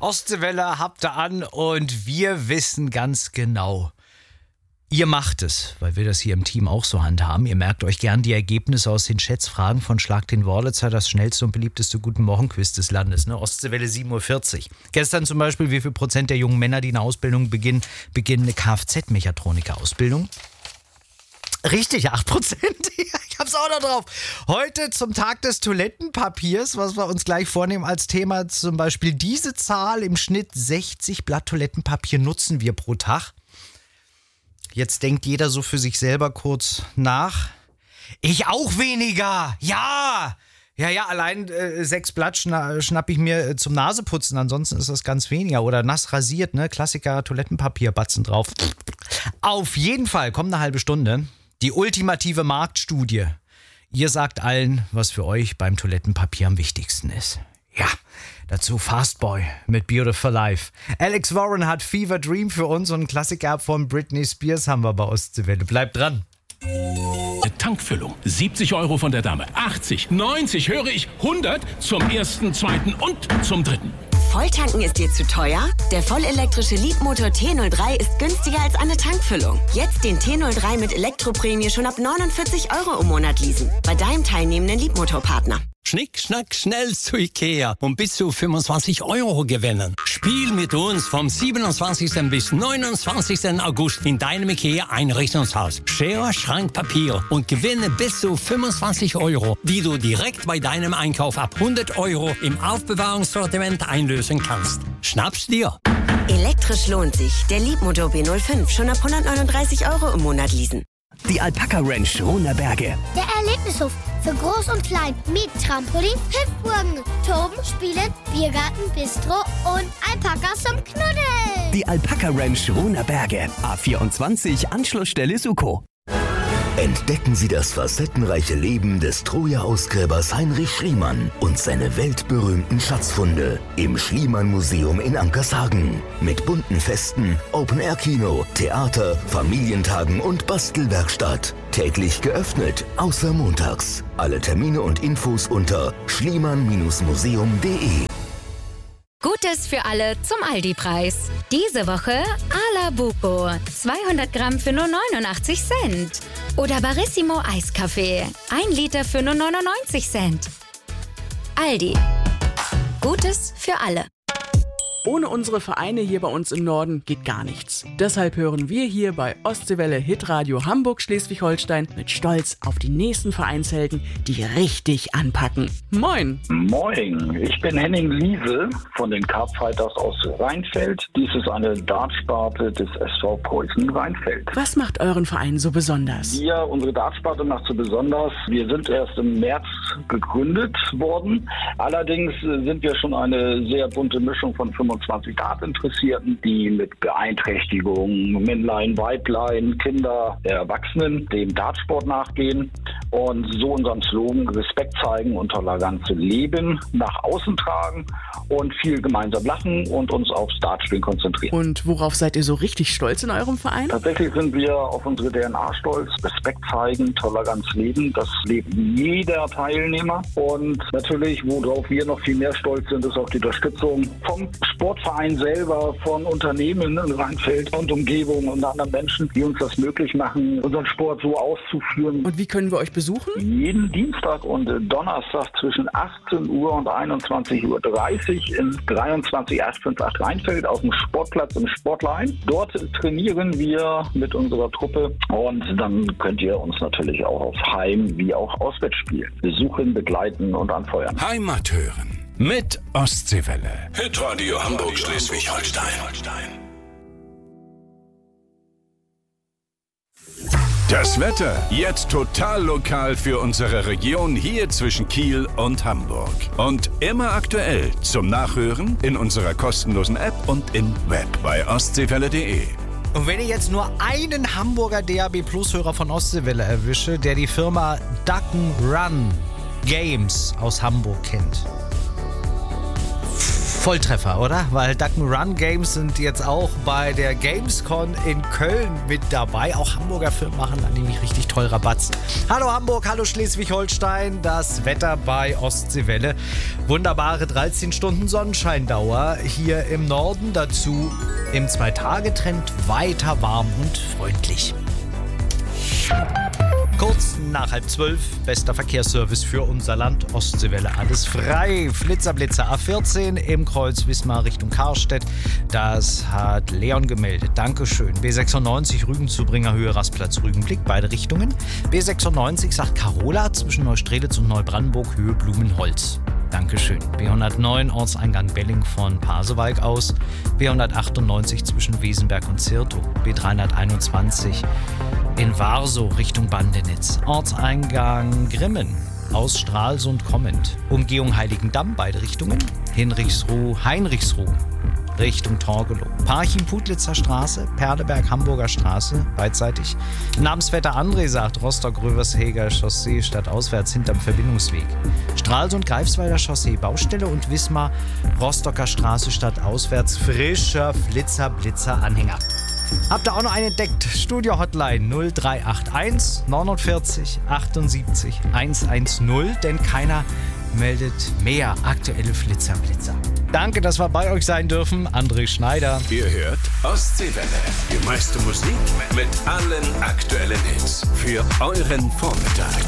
Ostseewelle habt ihr an und wir wissen ganz genau, ihr macht es, weil wir das hier im Team auch so handhaben. Ihr merkt euch gern die Ergebnisse aus den Schätzfragen von Schlag den Wörlitzer, das schnellste und beliebteste Guten Morgen-Quiz des Landes, ne? Ostseewelle 7.40 Uhr. Gestern zum Beispiel, wie viel Prozent der jungen Männer, die eine Ausbildung beginnen eine Kfz-Mechatroniker-Ausbildung? Richtig, 8%. Ich hab's auch noch drauf. Heute zum Tag des Toilettenpapiers, was wir uns gleich vornehmen als Thema, zum Beispiel diese Zahl: im Schnitt 60 Blatt Toilettenpapier nutzen wir pro Tag. Jetzt denkt jeder so für sich selber kurz nach. Ich auch weniger. Ja, allein 6 Blatt schnapp ich mir zum Naseputzen. Ansonsten ist das ganz weniger. Oder nass rasiert, ne? Klassiker, Toilettenpapierbatzen drauf. Auf jeden Fall, kommt eine halbe Stunde. Die ultimative Marktstudie. Ihr sagt allen, was für euch beim Toilettenpapier am wichtigsten ist. Ja, dazu Fastboy mit Beautiful Life. Alex Warren hat Fever Dream für uns und ein Klassiker von Britney Spears haben wir bei Ostseewelle. Bleibt dran. Tankfüllung. 70 Euro von der Dame. 80, 90, höre ich 100 zum ersten, zweiten und zum dritten. Volltanken ist dir zu teuer? Der vollelektrische Leapmotor T03 ist günstiger als eine Tankfüllung. Jetzt den T03 mit Elektroprämie schon ab 49 Euro im Monat leasen. Bei deinem teilnehmenden Leapmotor-Partner. Schnick, schnack, schnell zu Ikea und bis zu 25 Euro gewinnen. Spiel mit uns vom 27. bis 29. August in deinem Ikea-Einrichtungshaus. Schere, Schrank, Papier und gewinne bis zu 25 Euro, die du direkt bei deinem Einkauf ab 100 Euro im Aufbewahrungssortiment einlösen kannst. Schnapp's dir! Elektrisch lohnt sich. Der Leapmotor B05 schon ab 139 Euro im Monat leasen. Die Alpaka Ranch Runerberge. Der Erlebnishof für Groß und Klein mit Trampolin, Hüpfburgen, Toben, Spielen, Biergarten, Bistro und Alpakas zum Knuddeln. Die Alpaka Ranch Runerberge. A24 Anschlussstelle Suko. Entdecken Sie das facettenreiche Leben des Troja-Ausgräbers Heinrich Schliemann und seine weltberühmten Schatzfunde im Schliemann-Museum in Ankershagen. Mit bunten Festen, Open-Air-Kino, Theater, Familientagen und Bastelwerkstatt. Täglich geöffnet, außer montags. Alle Termine und Infos unter schliemann-museum.de. Gutes für alle zum Aldi-Preis. Diese Woche Ala Buco, 200 Gramm für nur 89 Cent. Oder Barissimo Eiskaffee, 1 Liter für nur 99 Cent. Aldi. Gutes für alle. Ohne unsere Vereine hier bei uns im Norden geht gar nichts. Deshalb hören wir hier bei Ostseewelle Hitradio Hamburg-Schleswig-Holstein mit Stolz auf die nächsten Vereinshelden, die richtig anpacken. Moin! Moin, ich bin Henning Liese von den Carpfighters aus Rheinfeld. Dies ist eine Dartsparte des SV Preußen Rheinfeld. Was macht euren Verein so besonders? Unsere Dartsparte macht so besonders. Wir sind erst im März gegründet worden. Allerdings sind wir schon eine sehr bunte Mischung von 25 Dartinteressierten, die mit Beeinträchtigungen, Männlein, Weiblein, Kinder, Erwachsenen dem Dartsport nachgehen und so unseren Slogan Respekt zeigen und Toleranz leben nach außen tragen und viel gemeinsam lachen und uns aufs Dartspielen konzentrieren. Und worauf seid ihr so richtig stolz in eurem Verein? Tatsächlich sind wir auf unsere DNA stolz. Respekt zeigen, Toleranz leben, das lebt jeder Teilnehmer. Und natürlich, worauf wir noch viel mehr stolz sind, ist auf die Unterstützung vom Sportverein selber, von Unternehmen in Rheinfeld und Umgebung und anderen Menschen, die uns das möglich machen, unseren Sport so auszuführen. Und wie können wir euch besuchen? Jeden Dienstag und Donnerstag zwischen 18 Uhr und 21.30 Uhr in 23858 Rheinfeld auf dem Sportplatz im Sportlein. Dort trainieren wir mit unserer Truppe und dann könnt ihr uns natürlich auch auf Heim- wie auch Auswärtsspielen besuchen, begleiten und anfeuern. Heimat hören mit Ostseewelle. Hitradio Hamburg-Schleswig-Holstein. Das Wetter jetzt total lokal für unsere Region hier zwischen Kiel und Hamburg. Und immer aktuell zum Nachhören in unserer kostenlosen App und im Web bei ostseewelle.de. Und wenn ich jetzt nur einen Hamburger DAB+-Hörer von Ostseewelle erwische, der die Firma Duck 'n Run Games aus Hamburg kennt. Volltreffer, oder? Weil Duck ' n' Run Games sind jetzt auch bei der Gamescon in Köln mit dabei. Auch Hamburger Firmen machen da nämlich richtig toll Rabatz. Hallo Hamburg, hallo Schleswig-Holstein. Das Wetter bei Ostseewelle. Wunderbare 13 Stunden Sonnenscheindauer hier im Norden. Dazu im 2-Tage-Trend weiter warm und freundlich. Kurz nach 11:30, bester Verkehrsservice für unser Land. Ostseewelle, alles frei. Flitzer A14 im Kreuz Wismar Richtung Karstedt. Das hat Leon gemeldet. Dankeschön. B96 Rügen-Zubringer Höhe Rastplatz Rügenblick, beide Richtungen. B96 sagt Carola zwischen Neustrelitz und Neubrandenburg Höhe Blumenholz. Dankeschön. B109 Ortseingang Belling von Pasewalk aus. B198 zwischen Wesenberg und Zirtow. B321 in Warsow Richtung Bandenitz. Ortseingang Grimmen aus Stralsund kommend. Umgehung Heiligendamm, beide Richtungen. Heinrichsruh Richtung Torgelow. Parchim-Putlitzer Straße, Perleberg Hamburger Straße, beidseitig. Namensvetter André sagt Rostock-Röversheger Chaussee stadtauswärts hinterm Verbindungsweg. Stralsund-Greifswalder Chaussee Baustelle und Wismar Rostocker Straße stadtauswärts frischer Flitzer-Blitzer-Anhänger. Habt ihr auch noch einen entdeckt? Studio-Hotline 0381 49 78 110, denn keiner meldet mehr aktuelle Flitzer. Danke, dass wir bei euch sein dürfen. André Schneider. Ihr hört Ostseewelle. Die meiste Musik mit allen aktuellen Hits für euren Vormittag.